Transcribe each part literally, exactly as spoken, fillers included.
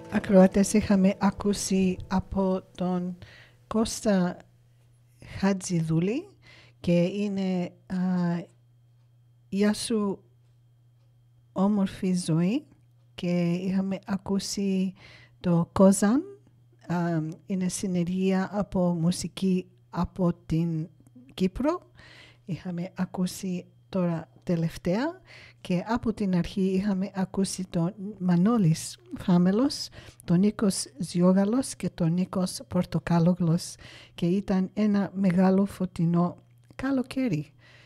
ακροατές, είχαμε ακούσει από τον Κώστα Χατζηδούλη και είναι α, «Γεια σου όμορφη ζωή» και είχαμε ακούσει το Κόζαν, α, είναι συνεργεία από μουσική από την Κύπρο. Είχαμε ακούσει τώρα τελευταία και από την αρχή είχαμε ακούσει τον Μανώλης Φάμελος, τον Νίκος Ζιόγαλος και τον Νίκος Πορτοκάλογλος και ήταν ένα μεγάλο φωτεινό καλοκαίρι.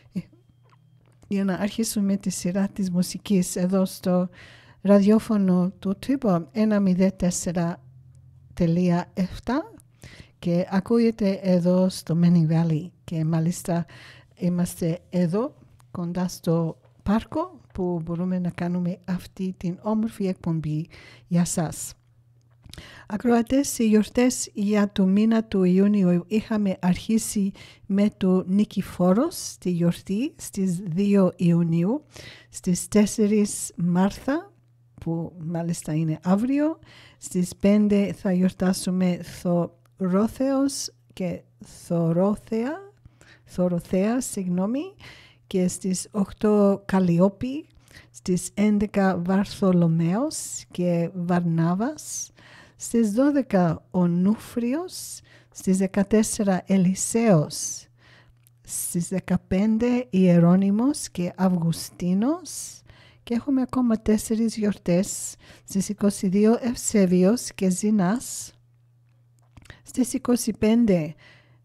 Για να αρχίσουμε τη σειρά της μουσικής εδώ στο ραδιόφωνο του Τύπο εκατόν τέσσερα κόμμα επτά και ακούγεται εδώ στο Manning Valley και μάλιστα είμαστε εδώ κοντά στο πάρκο που μπορούμε να κάνουμε αυτή την όμορφη εκπομπή για σας. Ακροατές, οι γιορτές για το μήνα του Ιούνιου είχαμε αρχίσει με το Νικηφόρος, τη γιορτή στις δύο Ιουνίου, στις τέσσερις Μάρθα, που μάλιστα είναι αύριο, στις πέντε θα γιορτάσουμε Θωρώθεος και Θωρώθεα, Θωρώθεα, συγγνώμη, και στις οκτώ Καλλιόπη, στις έντεκα Βαρθολομαίος και Βαρνάβας, στις δώδεκα ο Νούφριος, στις δεκατέσσερα Ελισέος, στις δεκαπέντε Ιερώνυμος και Αυγουστίνος και έχουμε ακόμα τέσσερις γιορτές, στις είκοσι δύο Ευσέβιος και Ζηνάς, στις είκοσι πέντε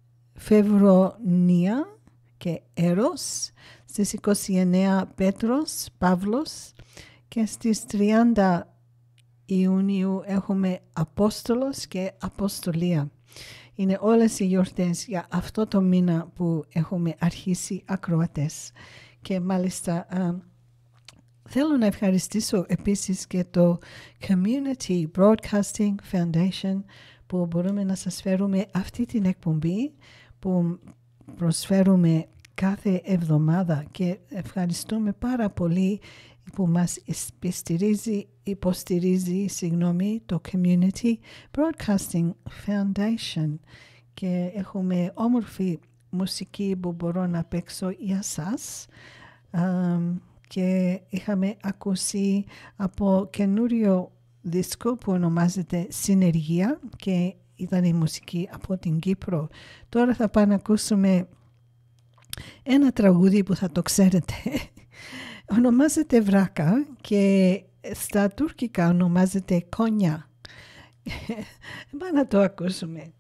Φεβρονία και Έρος, στις είκοσι εννέα Πέτρος, Παύλος και στις τριάντα Ιουνίου έχουμε Απόστολος και Αποστολία. Είναι όλες οι γιορτές για αυτό το μήνα που έχουμε αρχίσει ακροατές. Και μάλιστα α, θέλω να ευχαριστήσω επίσης και το Community Broadcasting Foundation που μπορούμε να σας φέρουμε αυτή την εκπομπή που προσφέρουμε κάθε εβδομάδα και ευχαριστούμε πάρα πολύ που μας υποστηρίζει, υποστηρίζει συγγνώμη, το Community Broadcasting Foundation και έχουμε όμορφη μουσική που μπορώ να παίξω για σας um, και είχαμε ακούσει από καινούριο δίσκο που ονομάζεται Συνεργεία και ήταν η μουσική από την Κύπρο. Τώρα θα πάμε να ακούσουμε ένα τραγούδι που θα το ξέρετε. Ονομάζεται Βράκα και στα τουρκικά ονομάζεται Κόνια. Πάμε να το ακούσουμε.